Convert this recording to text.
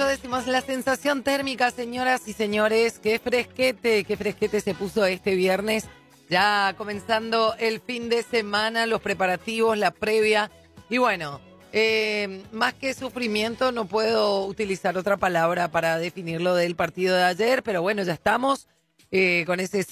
decimos la sensación térmica, señoras y señores. Qué fresquete se puso este viernes. Ya comenzando el fin de semana, los preparativos, la previa. Y bueno, más que sufrimiento, no puedo utilizar otra palabra para definir lo del partido de ayer. Pero bueno, ya estamos con ese